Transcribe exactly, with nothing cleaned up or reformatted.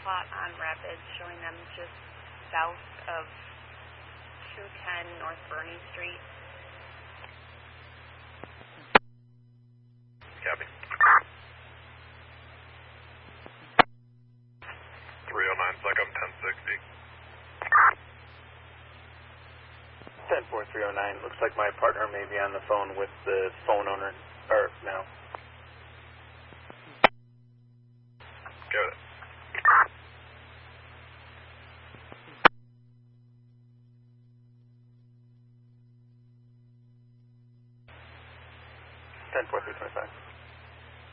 plot on Rapids showing them just south of two ten North Burney Street. Copy. three oh nine, Secom ten sixty. ten four three oh nine, looks like my partner may be on the phone with the phone owner, or no. Got it. ten four three twenty-five.